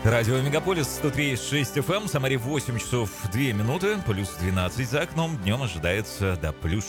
Радио Мегаполис 103,6 FM, в Самаре 8 часов 2 минуты, плюс 12 за окном. Днем ожидается до плюс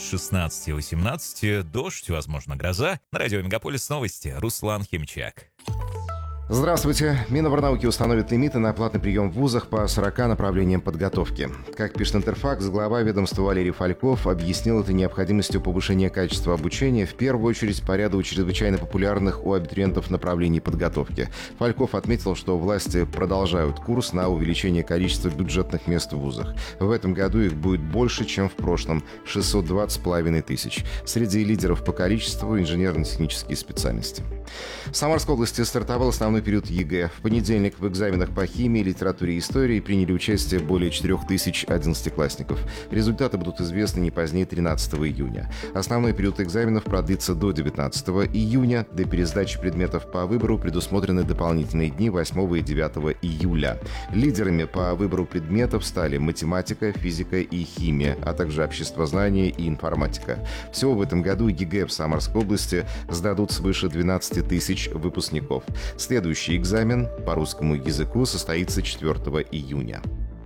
16-18, дождь, возможно, гроза. На Радио Мегаполис новости. Руслан Химчак. Здравствуйте. Миноборнауки установит лимиты на платный прием в вузах по 40 направлениям подготовки. Как пишет Интерфакс, глава ведомства Валерий Фальков объяснил это необходимостью повышения качества обучения, в первую очередь по ряду чрезвычайно популярных у абитуриентов направлений подготовки. Фальков отметил, что власти продолжают курс на увеличение количества бюджетных мест в вузах. В этом году их будет больше, чем в прошлом – 620,5 тысяч. Среди лидеров по количеству – инженерно-технические специальности. В Самарской области стартовал основной период ЕГЭ. В понедельник в экзаменах по химии, литературе и истории приняли участие более 4000 одиннадцатиклассников. Результаты будут известны не позднее 13 июня. Основной период экзаменов продлится до 19 июня. Для пересдачи предметов по выбору предусмотрены дополнительные дни 8 и 9 июля. Лидерами по выбору предметов стали математика, физика и химия, а также обществознание и информатика. Всего в этом году ЕГЭ в Самарской области сдадут свыше 12 тысяч выпускников. Следующий экзамен по русскому языку состоится 4 июня.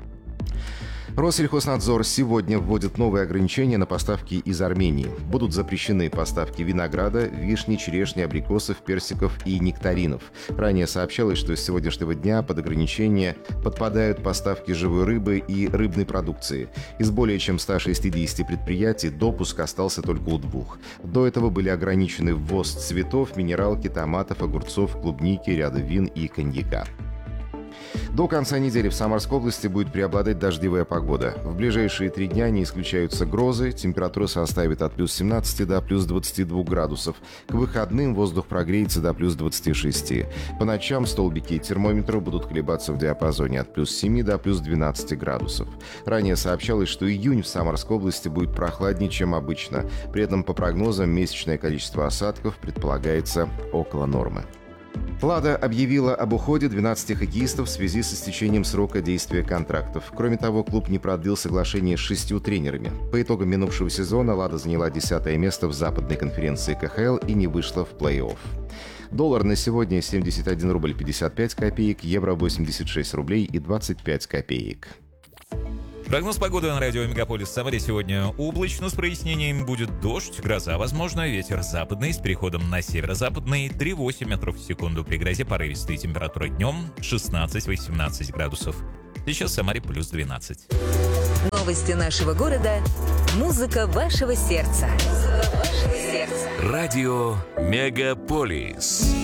Россельхознадзор сегодня вводит новые ограничения на поставки из Армении. Будут запрещены поставки винограда, вишни, черешни, абрикосов, персиков и нектаринов. Ранее сообщалось, что с сегодняшнего дня под ограничения подпадают поставки живой рыбы и рыбной продукции. Из более чем 160 предприятий допуск остался только у 2. До этого были ограничены ввоз цветов, минералки, томатов, огурцов, клубники, ряда вин и коньяка. До конца недели в Самарской области будет преобладать дождевая погода. В ближайшие 3 дня не исключаются грозы, температура составит от плюс 17 до плюс 22 градусов. К выходным воздух прогреется до плюс 26. По ночам столбики термометра будут колебаться в диапазоне от плюс 7 до плюс 12 градусов. Ранее сообщалось, что июнь в Самарской области будет прохладнее, чем обычно. При этом, по прогнозам, месячное количество осадков предполагается около нормы. «Лада» объявила об уходе 12 хоккеистов в связи с истечением срока действия контрактов. Кроме того, клуб не продлил соглашение с 6 тренерами. По итогам минувшего сезона «Лада» заняла 10-е место в западной конференции КХЛ и не вышла в плей-офф. Доллар на сегодня 71 рубль 55 копеек, евро 86 рублей и 25 копеек. Прогноз погоды на радио Мегаполис Самаре сегодня облачно с прояснением. Будет дождь, гроза, возможно, ветер западный с переходом на северо-западный 3,8 метров в секунду. При грозе порывистые температуры днем 16-18 градусов. Сейчас в Самаре плюс 12. Новости нашего города. Музыка вашего сердца. Радио Мегаполис.